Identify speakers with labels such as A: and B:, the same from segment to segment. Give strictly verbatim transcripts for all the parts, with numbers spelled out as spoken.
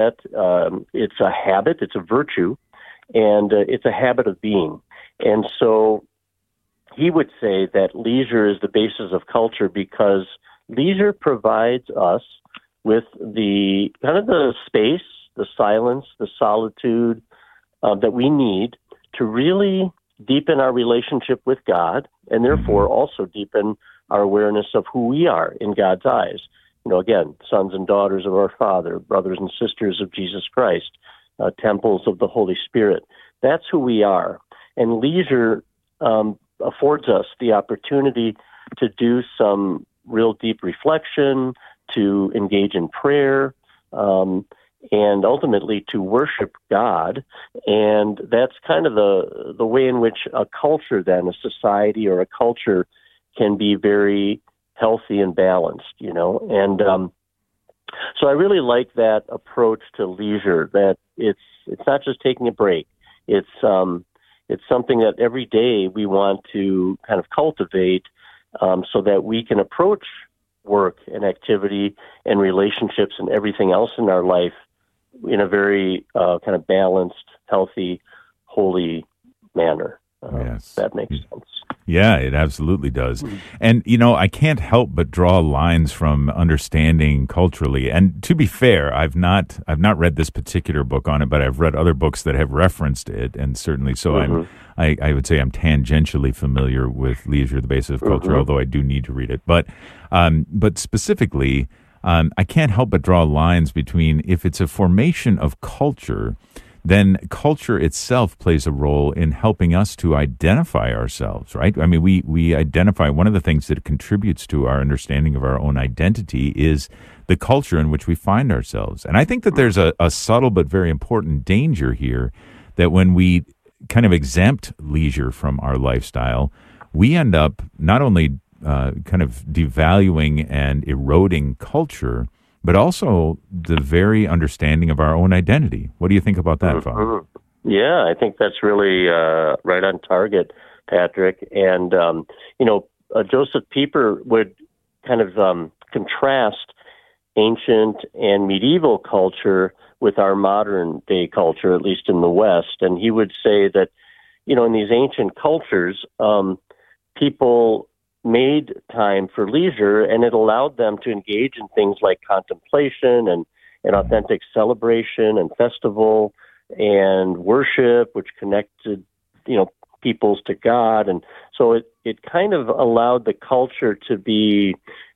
A: that um, it's a habit, it's a virtue, and uh, it's a habit of being. And so he would say that leisure is the basis of culture because leisure provides us with the kind of the space, the silence, the solitude uh, that we need to really deepen our relationship with God, and therefore also deepen our awareness of who we are in God's eyes. You know, again, sons and daughters of our Father, brothers and sisters of Jesus Christ, uh, temples of the Holy Spirit. That's who we are. And leisure um, affords us the opportunity to do some real deep reflection, to engage in prayer, um, and ultimately to worship God. And that's kind of the the way in which a culture then, a society or a culture can be very healthy and balanced, you know. And um, so I really like that approach to leisure, that it's it's not just taking a break. It's um, it's something that every day we want to kind of cultivate um, so that we can approach work and activity and relationships and everything else in our life in a very uh, kind of balanced, healthy, holy manner. Uh,
B: yes.
A: That makes sense.
B: Yeah, it absolutely does. And, you know, I can't help but draw lines from understanding culturally. And to be fair, I've not I've not read this particular book on it, but I've read other books that have referenced it. And certainly so mm-hmm. I'm, I, I would say I'm tangentially familiar with Leisure, the Basis of Culture, mm-hmm. although I do need to read it. But, um, but specifically, um, I can't help but draw lines between if it's a formation of culture, then culture itself plays a role in helping us to identify ourselves, right? I mean, we, we identify, one of the things that contributes to our understanding of our own identity is the culture in which we find ourselves. And I think that there's a, a subtle but very important danger here that when we kind of exempt leisure from our lifestyle, we end up not only uh, kind of devaluing and eroding culture, but also the very understanding of our own identity. What do you think about that, Father?
A: Mm-hmm. Yeah, I think that's really uh, right on target, Patrick. And, um, you know, uh, Joseph Pieper would kind of um, contrast ancient and medieval culture with our modern day culture, at least in the West. And he would say that, you know, in these ancient cultures, um, people made time for leisure, and it allowed them to engage in things like contemplation and, and authentic celebration and festival and worship, which connected, you know, peoples to God. And so it, it kind of allowed the culture to be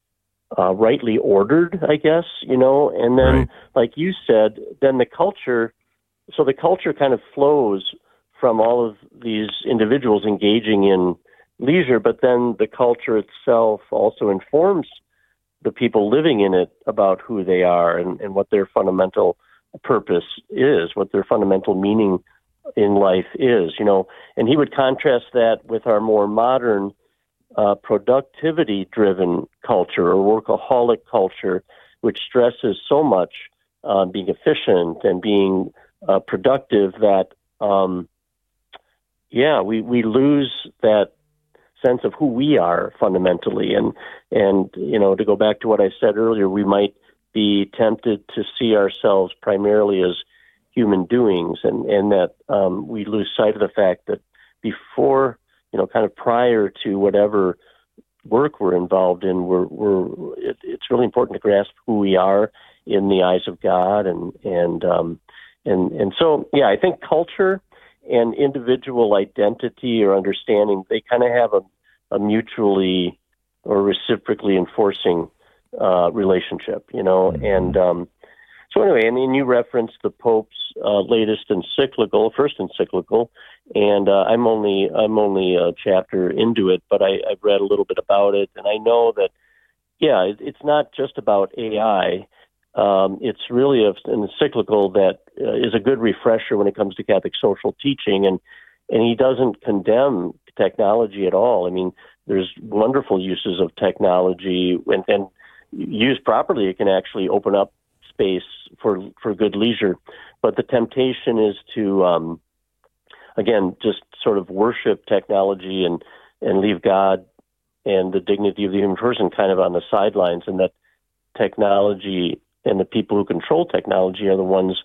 A: uh, rightly ordered, I guess, you know, and then, right. like you said, then the culture, so the culture kind of flows from all of these individuals engaging in leisure, but then the culture itself also informs the people living in it about who they are and, and what their fundamental purpose is, what their fundamental meaning in life is, you know. And he would contrast that with our more modern uh, productivity-driven culture or workaholic culture, which stresses so much uh, being efficient and being uh, productive that, um, yeah, we, we lose that sense of who we are fundamentally. And, and, you know, to go back to what I said earlier, we might be tempted to see ourselves primarily as human doings, and, and that um, we lose sight of the fact that before, you know, kind of prior to whatever work we're involved in, we're, we're it, it's really important to grasp who we are in the eyes of God. And, and, um, and, and so, yeah, I think culture and individual identity or understanding, they kind of have a, a mutually or reciprocally enforcing uh, relationship, you know. Mm-hmm. And um, so anyway, I mean, you referenced the Pope's uh, latest encyclical, first encyclical, and uh, I'm only I'm only a chapter into it, but I, I've read a little bit about it, and I know that, yeah, it, it's not just about A I. Um, it's really a, an encyclical that uh, is a good refresher when it comes to Catholic social teaching, and and he doesn't condemn technology at all. I mean, there's wonderful uses of technology, and, and used properly, it can actually open up space for for good leisure. But the temptation is to, um, again, just sort of worship technology and and leave God and the dignity of the human person kind of on the sidelines, and that technology and the people who control technology are the ones